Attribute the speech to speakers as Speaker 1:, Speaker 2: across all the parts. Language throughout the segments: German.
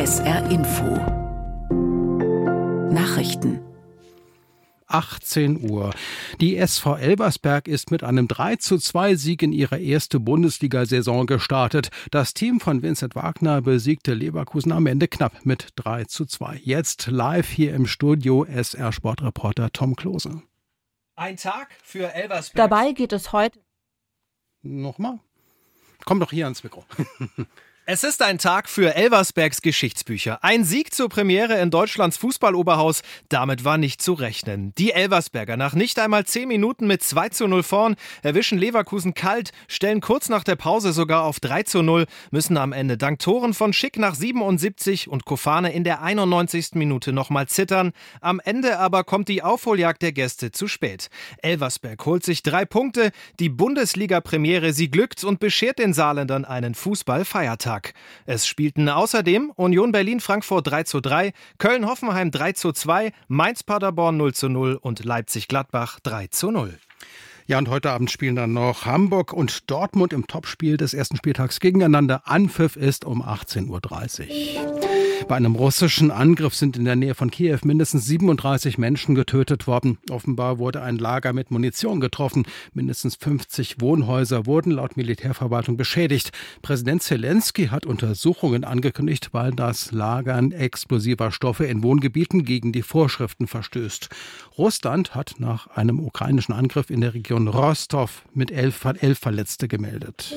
Speaker 1: SR Info Nachrichten
Speaker 2: 18 Uhr. Die SV Elversberg ist mit einem 3:2-Sieg in ihre erste Bundesliga-Saison gestartet. Das Team von Vincent Wagner besiegte Leverkusen am Ende knapp mit 3:2. Jetzt live hier im Studio SR-Sportreporter Tom Klose.
Speaker 3: Ein Tag für Elversberg.
Speaker 4: Dabei geht es heute...
Speaker 2: Nochmal? Komm doch hier ans Mikro.
Speaker 3: Es ist ein Tag für Elversbergs Geschichtsbücher. Ein Sieg zur Premiere in Deutschlands Fußballoberhaus, damit war nicht zu rechnen. Die Elversberger nach nicht einmal 10 Minuten mit 2:0 vorn, erwischen Leverkusen kalt, stellen kurz nach der Pause sogar auf 3:0, müssen am Ende dank Toren von Schick nach 77 und Kofane in der 91. Minute nochmal zittern. Am Ende aber kommt die Aufholjagd der Gäste zu spät. Elversberg holt sich 3 Punkte, die Bundesliga-Premiere, sie glückt und beschert den Saarländern einen Fußballfeiertag. Es spielten außerdem Union Berlin-Frankfurt 3:3, Köln-Hoffenheim 3:2, Mainz-Paderborn 0:0 und Leipzig-Gladbach 3:0.
Speaker 2: Ja, und heute Abend spielen dann noch Hamburg und Dortmund im Topspiel des ersten Spieltags gegeneinander. Anpfiff ist um 18:30 Uhr. Bei einem russischen Angriff sind in der Nähe von Kiew mindestens 37 Menschen getötet worden. Offenbar wurde ein Lager mit Munition getroffen. Mindestens 50 Wohnhäuser wurden laut Militärverwaltung beschädigt. Präsident Zelensky hat Untersuchungen angekündigt, weil das Lagern explosiver Stoffe in Wohngebieten gegen die Vorschriften verstößt. Russland hat nach einem ukrainischen Angriff in der Region Rostov mit 11 Verletzte gemeldet.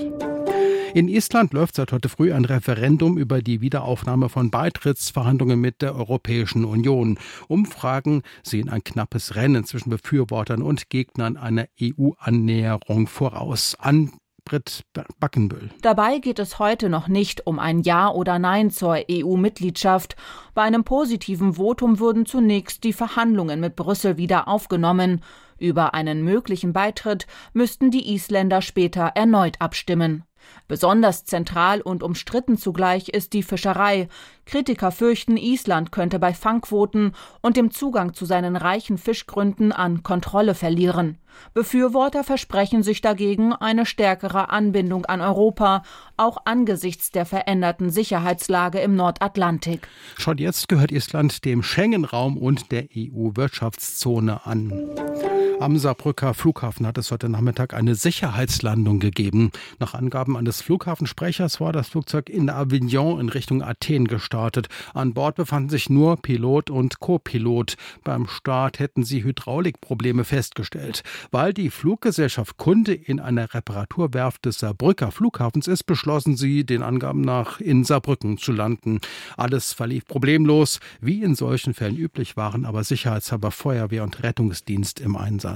Speaker 2: In Estland läuft seit heute früh ein Referendum über die Wiederaufnahme von Beitrittsverhandlungen mit der Europäischen Union. Umfragen sehen ein knappes Rennen zwischen Befürwortern und Gegnern einer EU-Annäherung voraus. Britt Backenbüll.
Speaker 4: Dabei geht es heute noch nicht um ein Ja oder Nein zur EU-Mitgliedschaft. Bei einem positiven Votum würden zunächst die Verhandlungen mit Brüssel wieder aufgenommen. Über einen möglichen Beitritt müssten die Isländer später erneut abstimmen. Besonders zentral und umstritten zugleich ist die Fischerei. Kritiker fürchten, Island könnte bei Fangquoten und dem Zugang zu seinen reichen Fischgründen an Kontrolle verlieren. Befürworter versprechen sich dagegen eine stärkere Anbindung an Europa, auch angesichts der veränderten Sicherheitslage im Nordatlantik.
Speaker 2: Schon jetzt gehört Island dem Schengen-Raum und der EU-Wirtschaftszone an. Am Saarbrücker Flughafen hat es heute Nachmittag eine Sicherheitslandung gegeben. Nach Angaben eines Flughafensprechers war das Flugzeug in Avignon in Richtung Athen gestartet. An Bord befanden sich nur Pilot und Co-Pilot. Beim Start hätten sie Hydraulikprobleme festgestellt. Weil die Fluggesellschaft Kunde in einer Reparaturwerft des Saarbrücker Flughafens ist, beschlossen sie, den Angaben nach in Saarbrücken zu landen. Alles verlief problemlos. Wie in solchen Fällen üblich waren aber sicherheitshalber Feuerwehr und Rettungsdienst im Einsatz.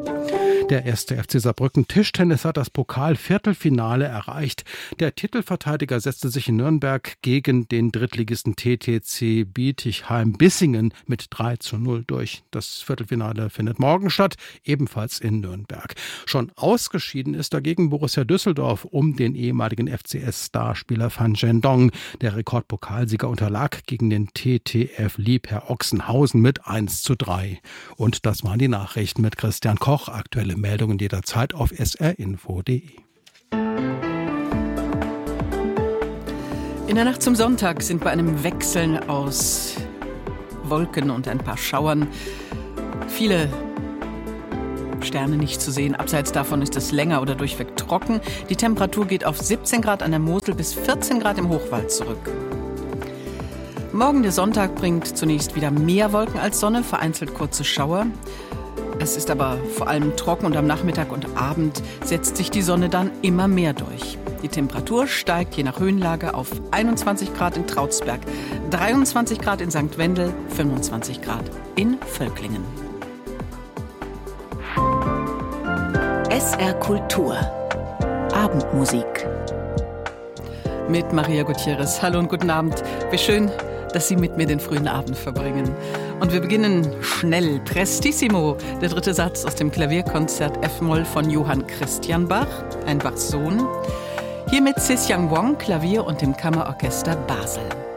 Speaker 2: Der 1. FC Saarbrücken Tischtennis hat das Pokal-Viertelfinale erreicht. Der Titelverteidiger setzte sich in Nürnberg gegen den Drittligisten TTC Bietigheim-Bissingen mit 3:0 durch. Das Viertelfinale findet morgen statt, ebenfalls in Nürnberg. Schon ausgeschieden ist dagegen Borussia Düsseldorf um den ehemaligen FCS-Starspieler Van Gendong. Der Rekordpokalsieger unterlag gegen den TTF Liebherr Ochsenhausen mit 1:3. Und das waren die Nachrichten mit Christian Koch. Aktuelle Meldungen jederzeit auf srinfo.de.
Speaker 1: In der Nacht zum Sonntag sind bei einem Wechseln aus Wolken und ein paar Schauern viele Sterne nicht zu sehen. Abseits davon ist es länger oder durchweg trocken. Die Temperatur geht auf 17 Grad an der Mosel bis 14 Grad im Hochwald zurück. Morgen der Sonntag bringt zunächst wieder mehr Wolken als Sonne, vereinzelt kurze Schauer. Es ist aber vor allem trocken und am Nachmittag und Abend setzt sich die Sonne dann immer mehr durch. Die Temperatur steigt je nach Höhenlage auf 21 Grad in Trautzberg, 23 Grad in St. Wendel, 25 Grad in Völklingen.
Speaker 5: SR Kultur Abendmusik
Speaker 1: Mit Maria Gutierrez. Hallo und guten Abend. Wie schön, dass Sie mit mir den frühen Abend verbringen. Und wir beginnen schnell. Prestissimo, der 3. Satz aus dem Klavierkonzert F-Moll von Johann Christian Bach, ein Bachs Sohn. Hier mit Zhejiang Wang, Klavier und dem Kammerorchester Basel.